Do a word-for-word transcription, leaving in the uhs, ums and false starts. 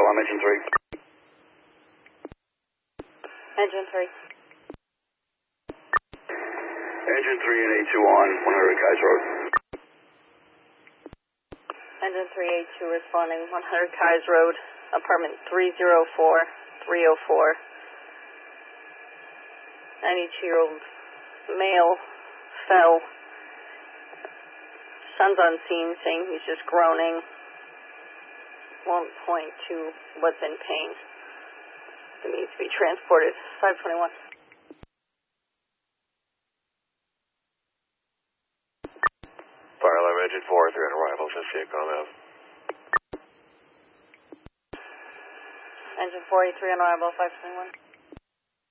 alarm, engine three. Engine three. Engine three and A two on one hundred Kaiser Road. Engine three A two responding, one hundred Kaiser Road, apartment three oh four, three oh four. ninety-two-year-old male fell. Son's on scene saying he's just groaning. Won't point to what's in pain. It needs to be transported. five twenty-one. Fire alarm engine four, three on arrival, just vehicle out. Engine four eighty-three on arrival, five twenty-one.